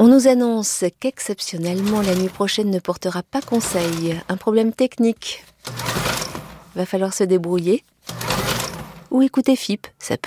On nous annonce qu'exceptionnellement la nuit prochaine ne portera pas conseil. Un problème technique. Va falloir se débrouiller. Ou écouter FIP, ça peut